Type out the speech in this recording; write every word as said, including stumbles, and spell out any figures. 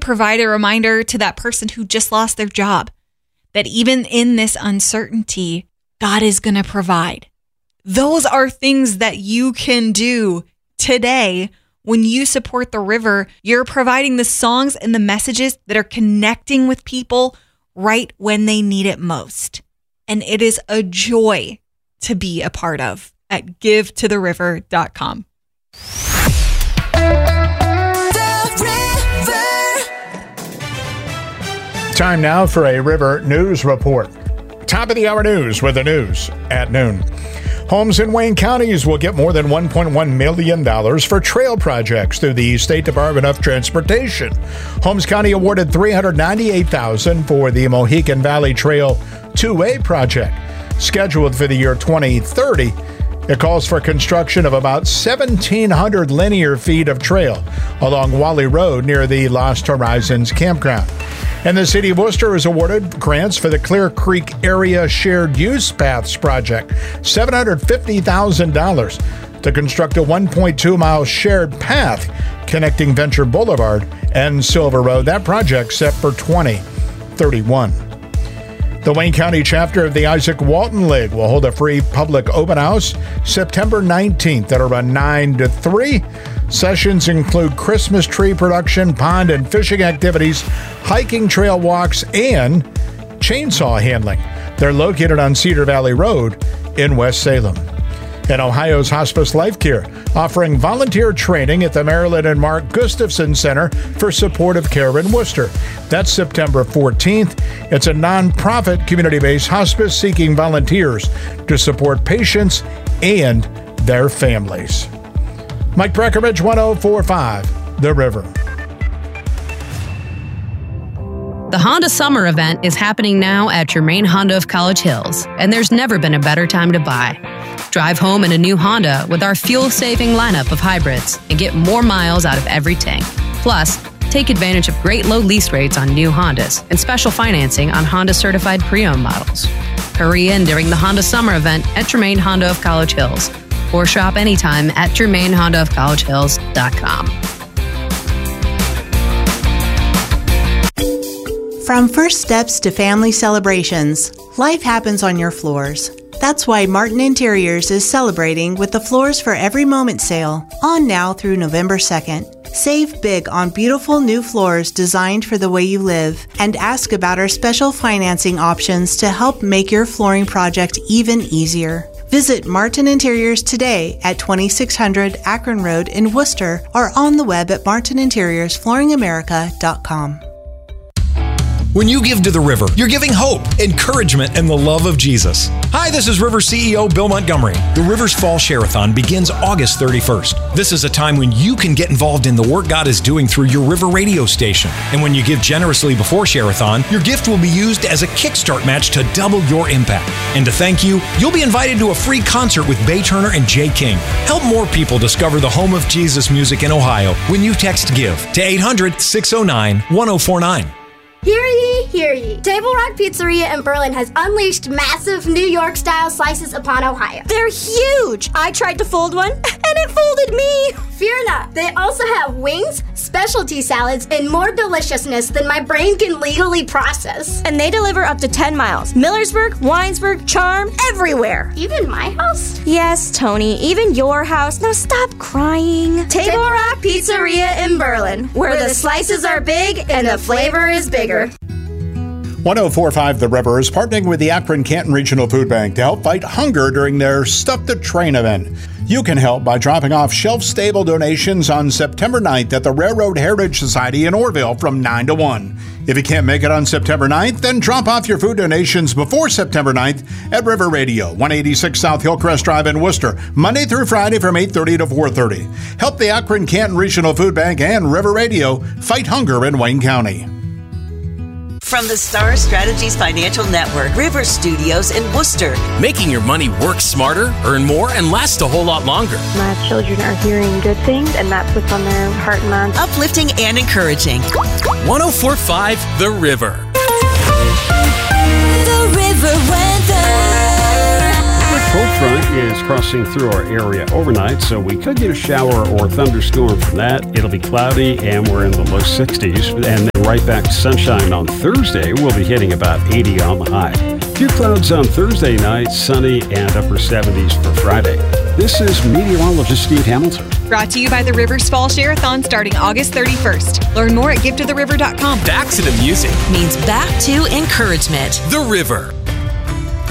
provide a reminder to that person who just lost their job that even in this uncertainty, God is going to provide. Those are things that you can do today. When you support the river, you're providing the songs and the messages that are connecting with people right when they need it most. And it is a joy to be a part of at give to the river dot com. Time now for a River News Report. Top of the hour news with the news at noon. Homes in Wayne counties will get more than one point one million dollars for trail projects through the State Department of Transportation. Holmes County awarded three hundred ninety-eight thousand dollars for the Mohican Valley Trail two-way project. Scheduled for the year twenty thirty, it calls for construction of about seventeen hundred linear feet of trail along Wally Road near the Lost Horizons campground. And the City of Worcester is awarded grants for the Clear Creek Area Shared Use Paths project, seven hundred fifty thousand dollars, to construct a one point two mile shared path connecting Venture Boulevard and Silver Road. That project set for twenty thirty-one. The Wayne County chapter of the Isaac Walton League will hold a free public open house September nineteenth. That'll run nine to three. Sessions include Christmas tree production, pond and fishing activities, hiking trail walks, and chainsaw handling. They're located on Cedar Valley Road in West Salem. And Ohio's Hospice Life Care offering volunteer training at the Marilyn and Mark Gustafson Center for Supportive Care in Worcester. That's September fourteenth. It's a nonprofit community-based hospice seeking volunteers to support patients and their families. Mike Breckenridge, one oh four point five, The River. The Honda Summer Event is happening now at Germain Honda of College Hills, and there's never been a better time to buy. Drive home in a new Honda with our fuel-saving lineup of hybrids and get more miles out of every tank. Plus, take advantage of great low lease rates on new Hondas and special financing on Honda-certified pre-owned models. Hurry in during the Honda Summer Event at Germain Honda of College Hills, or shop anytime at germain honda of college hills dot com. From first steps to family celebrations, life happens on your floors. That's why Martin Interiors is celebrating with the Floors for Every Moment sale, on now through November second. Save big on beautiful new floors designed for the way you live, and ask about our special financing options to help make your flooring project even easier. Visit Martin Interiors today at twenty-six hundred Akron Road in Worcester, or on the web at martin interiors flooring america dot com. When you give to the river, you're giving hope, encouragement, and the love of Jesus. Hi, this is River C E O Bill Montgomery. The River's Fall Share-a-thon begins August thirty-first. This is a time when you can get involved in the work God is doing through your River radio station. And when you give generously before Share-a-thon, your gift will be used as a kickstart match to double your impact. And to thank you, you'll be invited to a free concert with Bay Turner and Jay King. Help more people discover the home of Jesus music in Ohio when you text GIVE to eight hundred, six oh nine, one oh four nine. Hear ye, hear ye. Table Rock Pizzeria in Berlin has unleashed massive New York-style slices upon Ohio. They're huge! I tried to fold one, and it folded me! Fear not. They also have wings, specialty salads, and more deliciousness than my brain can legally process. And they deliver up to ten miles. Millersburg, Winesburg, Charm, everywhere. Even my house? Yes, Tony, even your house. Now stop crying. Table, Table Rock Pizzeria in Berlin, where, where the slices are big and the flavor is bigger. one oh four point five The River is partnering with the Akron Canton Regional Food Bank to help fight hunger during their Stuff the Train event. You can help by dropping off shelf-stable donations on September ninth at the Railroad Heritage Society in Orrville from nine to one. If you can't make it on September ninth, then drop off your food donations before September ninth at River Radio, one eighty-six South Hillcrest Drive in Worcester, Monday through Friday from eight thirty to four thirty. Help the Akron Canton Regional Food Bank and River Radio fight hunger in Wayne County. From the Star Strategies Financial Network, River Studios in Worcester. Making your money work smarter, earn more, and last a whole lot longer. My children are hearing good things, and that's what's on their heart and mind. Uplifting and encouraging. one oh four point five The River. The River weather. A cold front is crossing through our area overnight, so we could get a shower or thunderstorm from that. It'll be cloudy, and we're in the low sixties, and then And right back to sunshine on Thursday. We'll be hitting about eighty on the high. Few clouds on Thursday night, sunny and upper seventies for Friday. This is meteorologist Steve Hamilton. Brought to you by the Rivers Fall Share-a-thon starting August thirty-first. Learn more at give to the river dot com. Back to the music means back to encouragement. The River.